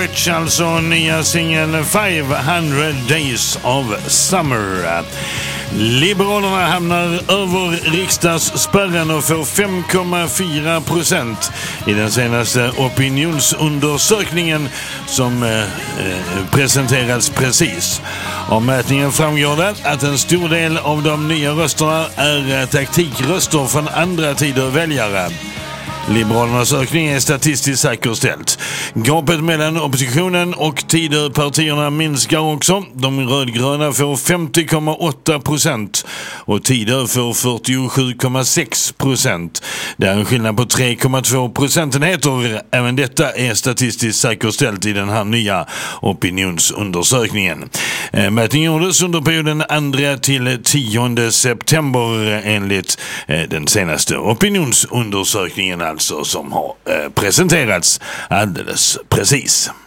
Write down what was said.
Alltså nya singeln 500 Days of Summer. Liberalerna hamnar över riksdagsspärren och får 5,4% i den senaste opinionsundersökningen som presenterats precis. Av mätningen framgår det att en stor del av de nya rösterna är taktikröster från andra tider väljare. Liberalernas ökning är statistiskt säkerställt. Gapet mellan oppositionen och Tidöpartierna minskar också. De rödgröna får 50,8% och Tidö får 47,6%. Det är en skillnad på 3,2 procentenheter. Även detta är statistiskt säkerställt i den här nya opinionsundersökningen. Mätningen gjordes under perioden 2 till 10 september enligt den senaste opinionsundersökningen, alltså som har presenterats alldeles precis.